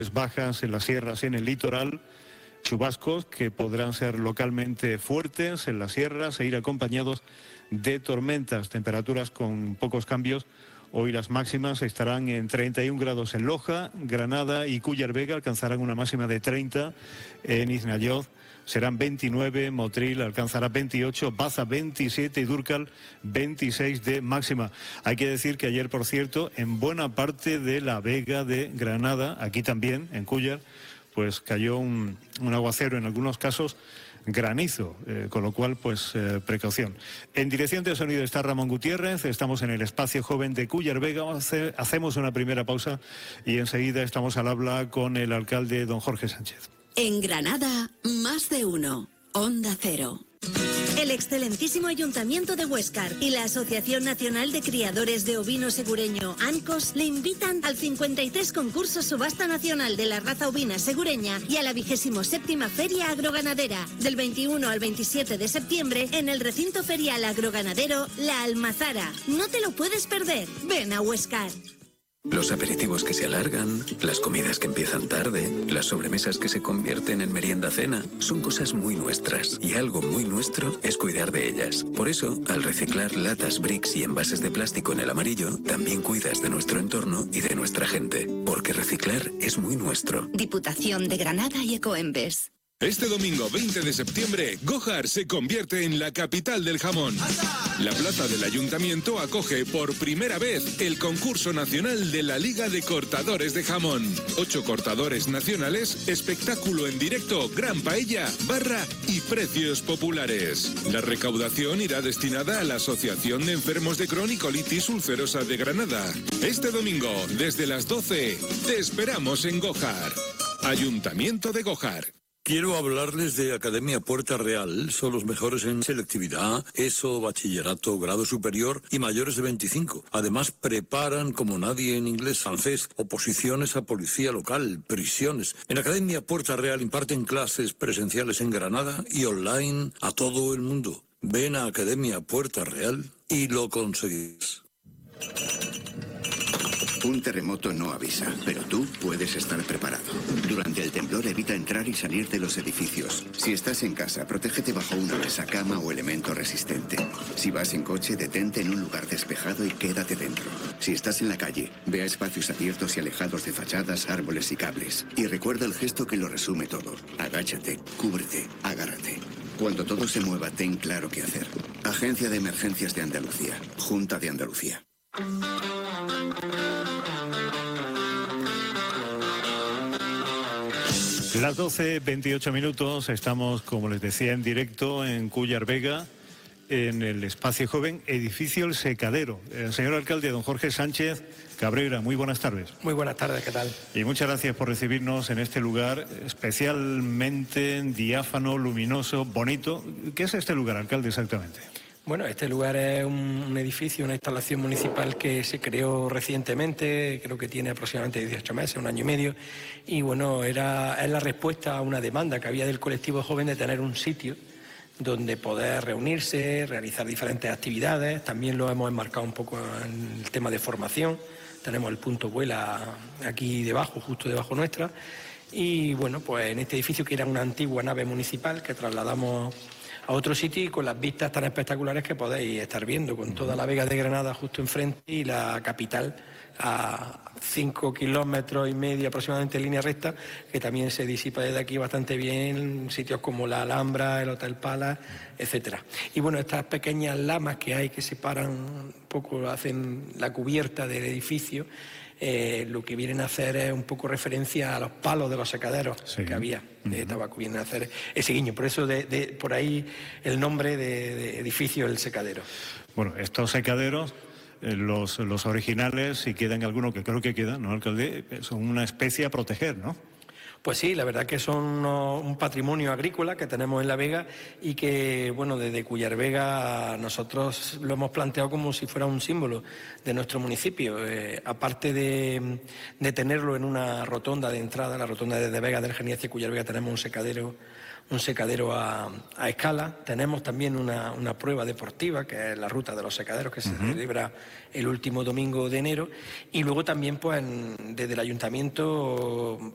bajas en las sierras y en el litoral, chubascos que podrán ser localmente fuertes en las sierras e ir acompañados de tormentas, temperaturas con pocos cambios. Hoy las máximas estarán en 31 grados en Loja, Granada y Cúllar Vega alcanzarán una máxima de 30, en Iznayoz serán 29, Motril alcanzará 28, Baza 27 y Dúrcal 26 de máxima. Hay que decir que ayer, por cierto, en buena parte de la Vega de Granada, aquí también, en Cúllar, pues cayó un aguacero, en algunos casos granizo, con lo cual, pues, precaución. En dirección de sonido está Ramón Gutiérrez, estamos en el espacio joven de Cúllar Vega, hacemos una primera pausa y enseguida estamos al habla con el alcalde don Jorge Sánchez. En Granada, más de uno. Onda Cero. El excelentísimo Ayuntamiento de Huéscar y la Asociación Nacional de Criadores de Ovino Segureño, ANCOS, le invitan al 53 concurso Subasta Nacional de la Raza Ovina Segureña y a la 27ª Feria Agroganadera, del 21 al 27 de septiembre, en el recinto ferial agroganadero La Almazara. No te lo puedes perder. Ven a Huéscar. Los aperitivos que se alargan, las comidas que empiezan tarde, las sobremesas que se convierten en merienda-cena, son cosas muy nuestras, y algo muy nuestro es cuidar de ellas. Por eso, al reciclar latas, bricks y envases de plástico en el amarillo, también cuidas de nuestro entorno y de nuestra gente, porque reciclar es muy nuestro. Diputación de Granada y Ecoembes. Este domingo 20 de septiembre, Gójar se convierte en la capital del jamón. La plaza del Ayuntamiento acoge por primera vez el concurso nacional de la Liga de Cortadores de Jamón. 8 cortadores nacionales, espectáculo en directo, gran paella, barra y precios populares. La recaudación irá destinada a la Asociación de Enfermos de Cronicolitis Ulcerosa de Granada. Este domingo, desde las 12, te esperamos en Gójar. Ayuntamiento de Gójar. Quiero hablarles de Academia Puerta Real. Son los mejores en selectividad, ESO, bachillerato, grado superior y mayores de 25. Además, preparan como nadie en inglés, francés, oposiciones a policía local, prisiones. En Academia Puerta Real imparten clases presenciales en Granada y online a todo el mundo. Ven a Academia Puerta Real y lo conseguís. Un terremoto no avisa, pero tú puedes estar preparado. Durante el temblor evita entrar y salir de los edificios. Si estás en casa, protégete bajo una mesa, cama o elemento resistente. Si vas en coche, detente en un lugar despejado y quédate dentro. Si estás en la calle, ve a espacios abiertos y alejados de fachadas, árboles y cables. Y recuerda el gesto que lo resume todo. Agáchate, cúbrete, agárrate. Cuando todo se mueva, ten claro qué hacer. Agencia de Emergencias de Andalucía. Junta de Andalucía. Las 12:28 minutos, estamos, como les decía, en directo en Cúllar Vega, en el espacio joven, edificio El Secadero. El señor alcalde, don Jorge Sánchez Cabrera, muy buenas tardes. Muy buenas tardes, ¿qué tal? Y muchas gracias por recibirnos en este lugar especialmente diáfano, luminoso, bonito. ¿Qué es este lugar, alcalde, exactamente? Bueno, este lugar es un edificio, una instalación municipal que se creó recientemente, creo que tiene aproximadamente 18 meses, un año y medio, y bueno, es la respuesta a una demanda que había del colectivo joven de tener un sitio donde poder reunirse, realizar diferentes actividades. También lo hemos enmarcado un poco en el tema de formación. Tenemos el punto Vuela aquí debajo, justo debajo nuestra, y bueno, pues en este edificio, que era una antigua nave municipal que trasladamos a otro sitio, y con las vistas tan espectaculares que podéis estar viendo, con toda la Vega de Granada justo enfrente y la capital a 5,5 kilómetros aproximadamente en línea recta, que también se disipa desde aquí bastante bien, sitios como la Alhambra, el Hotel Palace, etcétera. Y bueno, estas pequeñas lamas que hay que separan un poco, hacen la cubierta del edificio. Lo que vienen a hacer es un poco referencia a los palos de los secaderos que había de tabaco. Vienen a hacer ese guiño, por eso por ahí el nombre de edificio El Secadero. Bueno, estos secaderos, los originales, si quedan alguno, que creo que quedan, ¿no, alcalde? Son una especie a proteger, ¿no? Pues sí, la verdad que son un patrimonio agrícola que tenemos en La Vega y que, bueno, desde Cúllar Vega nosotros lo hemos planteado como si fuera un símbolo de nuestro municipio. Aparte de tenerlo en una rotonda de entrada, la rotonda de Vega del Geni hacia Cúllar Vega, tenemos un secadero a escala. Tenemos también una prueba deportiva, que es la ruta de los secaderos, que se celebra el último domingo de enero. Y luego también, pues, desde el ayuntamiento